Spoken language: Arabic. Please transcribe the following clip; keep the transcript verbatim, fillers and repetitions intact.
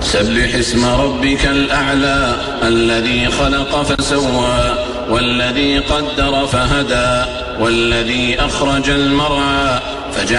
سبح اسم ربك الأعلى الذي خلق فسوى والذي قدر فهدى والذي أخرج المرعى فجعل